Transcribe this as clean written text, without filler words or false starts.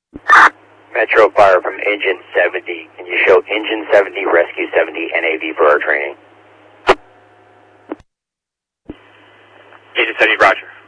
Metro Fire from Engine 70. Can you show Engine 70, Rescue 70, NAV for our training? Engine 70, roger.